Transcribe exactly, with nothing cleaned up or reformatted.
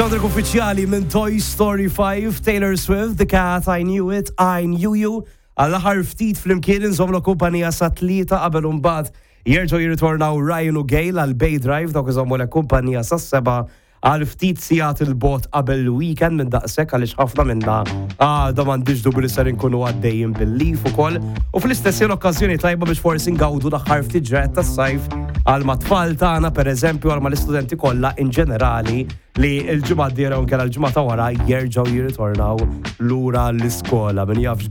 Soundtrack uffiċjali minn Toy Story five, Taylor Swift, The Cat, I Knew It, I Knew You. Għall-aħħar ftit fl-imkien inżomlu kumpanija satlita qabel imbagħad jerġgħu jirritornaw Ryan u Gail għal Bay Drive dawk iżommu l kumpanija sas-seba' għal ftit sigħat il-bot qabel il-weekend minn daqshekk għaliex ħafna minna għadha m'għandix dubju li ser inkunu għaddejjin bil-lif ukoll. U fl-istess okkażjoni tajba biex forsi ngawdu l-aħħar ftit ġranet tas-sajf għal mat-tfal tagħna pereżempju għal mal-istudenti kollha in ġenerali li l-ġimgħa d-dieħla u nkella l-ġimgħa ta' wara jerġgħu jirritornaw lura l-iskola. Min jafx